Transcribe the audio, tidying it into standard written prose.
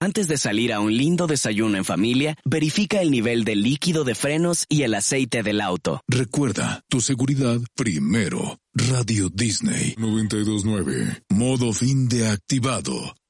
Antes de salir a un lindo desayuno en familia, verifica el nivel de líquido de frenos y el aceite del auto. Recuerda, tu seguridad primero. Radio Disney 92.9. Modo fin de activado.